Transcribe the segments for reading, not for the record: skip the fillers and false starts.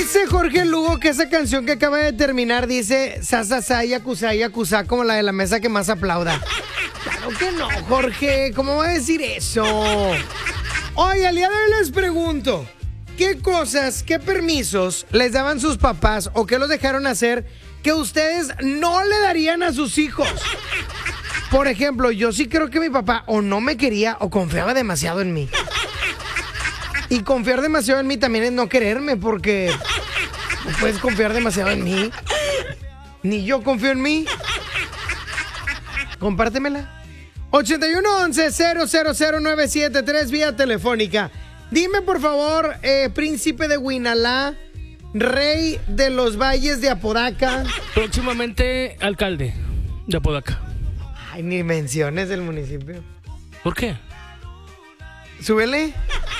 Dice Jorge Lugo que esa canción que acaba de terminar dice Sasasa, yakuza, yakuza, como la de la mesa que más aplauda. Claro que no, Jorge, ¿cómo va a decir eso? Oye, al día de hoy les pregunto, ¿qué cosas, qué permisos les daban sus papás o qué los dejaron hacer que ustedes no le darían a sus hijos? Por ejemplo, yo sí creo que mi papá o no me quería o confiaba demasiado en mí. Y confiar demasiado en mí también es no quererme, porque no puedes confiar demasiado en mí. Ni yo confío en mí. Compártemela. 8111-000-973 vía telefónica. Dime, por favor, príncipe de Huinalá, rey de los valles de Apodaca. Próximamente alcalde de Apodaca. Ay, ni menciones del municipio. ¿Por qué? Súbele.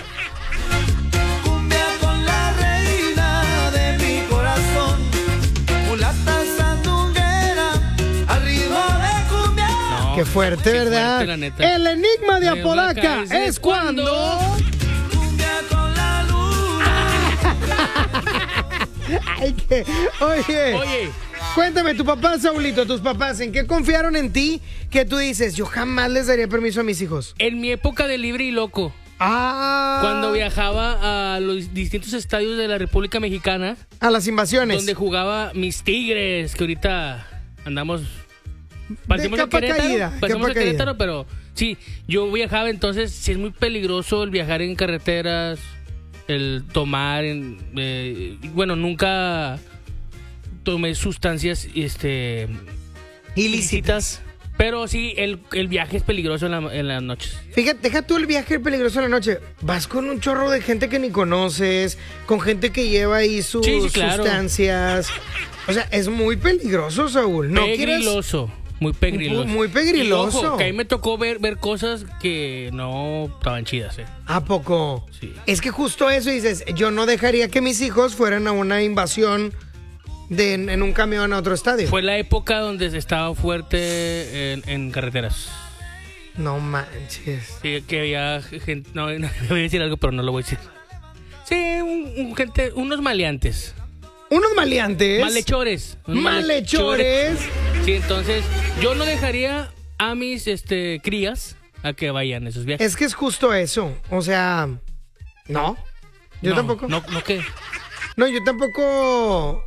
Qué fuerte, ¿verdad? Fuerte, la neta. El enigma de Apodaca es cuando... Ay, que... Oye, cuéntame, tu papá, Saulito, tus papás, ¿en qué confiaron en ti que tú dices, yo jamás les daría permiso a mis hijos? En mi época de libre y loco. Ah. Cuando viajaba a los distintos estadios de la República Mexicana. A las invasiones. Donde jugaba mis Tigres, que ahorita andamos... Pasemos a Querétaro, pero sí, yo viajaba, entonces sí es muy peligroso el viajar en carreteras, el tomar, bueno, nunca tomé sustancias ilícitas, pero sí, el viaje es peligroso en las noches. Fíjate, deja tú el viaje peligroso en la noche, vas con un chorro de gente que ni conoces, con gente que lleva ahí sus sustancias, o sea, es muy peligroso, Saúl. ¿No peligroso. Muy pegriloso. Muy pegriloso. Ojo, que ahí me tocó ver cosas que no estaban chidas, ¿A poco? Sí. Es que justo eso dices, yo no dejaría que mis hijos fueran a una invasión en un camión a otro estadio. Fue la época donde se estaba fuerte en carreteras. No manches. Sí, que había gente... No, voy a decir algo, pero no lo voy a decir. Sí, unos maleantes. ¿Unos maleantes? Malhechores. ¿Malhechores? Sí, entonces yo no dejaría a mis crías a que vayan a esos viajes. Es que es justo eso. O sea, no. Yo tampoco. ¿No qué? No, yo tampoco.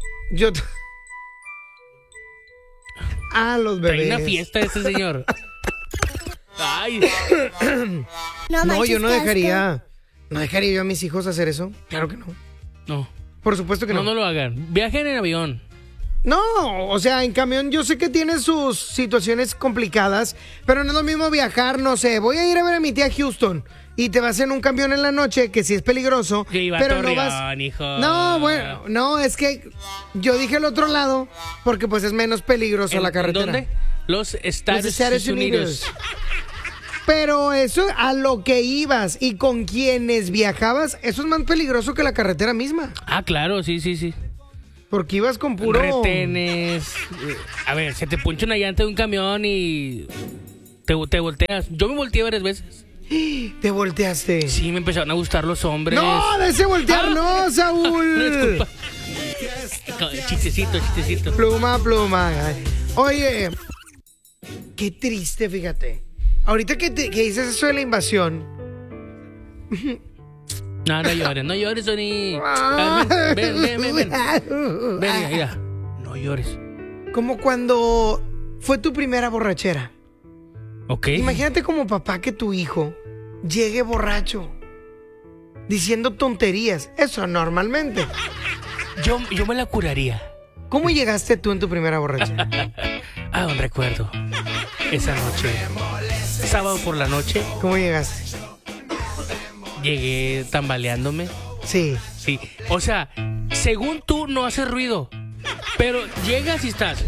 Los bebés. Trae una fiesta ese señor. Ay. No, yo no dejaría. ¿No dejaría yo a mis hijos hacer eso? Claro que no. No. Por supuesto que no. No lo hagan. Viajen en avión. No, o sea, en camión yo sé que tiene sus situaciones complicadas, pero no es lo mismo viajar, no sé, voy a ir a ver a mi tía Houston y te vas en un camión en la noche, que sí es peligroso, pero no vas... Hijo. No, bueno, no, es que yo dije el otro lado, porque pues es menos peligroso la carretera. ¿Dónde? Los Estados Unidos. Pero eso a lo que ibas y con quienes viajabas, eso es más peligroso que la carretera misma. Ah, claro, sí. Porque ibas con puro... retenes. A ver, se te puncha una llanta de un camión y te volteas. Yo me volteé varias veces. ¿Te volteaste? Sí, me empezaron a gustar los hombres. No, de ese voltear no, Saúl. No, disculpa. Chistecito. Pluma. Oye, qué triste, fíjate. Ahorita que dices eso de la invasión. No llores, Sony. Ven. Ven, mira. No llores. Como cuando fue tu primera borrachera. Ok. Imagínate como papá que tu hijo llegue borracho, diciendo tonterías. Eso normalmente. Yo me la curaría. ¿Cómo llegaste tú en tu primera borrachera? Un recuerdo. Esa noche. Sábado por la noche. ¿Cómo llegaste? Llegué tambaleándome. Sí. O sea, según tú no hace ruido, pero llegas y estás.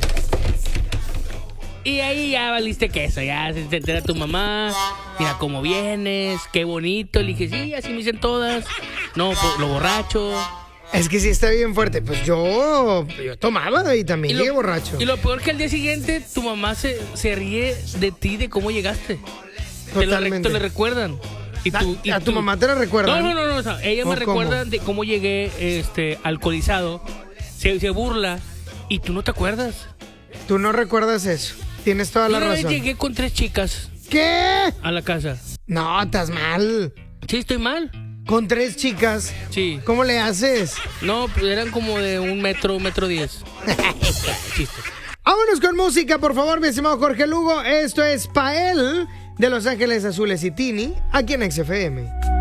Y ahí ya valiste queso, ya se entera tu mamá. Mira cómo vienes, qué bonito. Le dije, sí, así me dicen todas. No, lo borracho. Es que sí está bien fuerte. Pues yo tomaba y también llegué borracho. Y lo peor que al día siguiente tu mamá se ríe de ti, de cómo llegaste. Totalmente. Te lo recuerdan. ¿A tu mamá te la recuerda? No. O sea, ella me recuerda de cómo llegué alcoholizado. Se burla. ¿Y tú no te acuerdas? Tú no recuerdas eso. Tienes toda la razón. Llegué con 3 chicas. ¿Qué? A la casa. No, estás mal. Sí, estoy mal. ¿Con 3 chicas? Sí. ¿Cómo le haces? No, pues eran como de 1 metro, 1.10 m. Chiste. Vámonos con música, por favor, mi estimado Jorge Lugo. Esto es Pael de Los Ángeles Azules y Tini, aquí en XFM.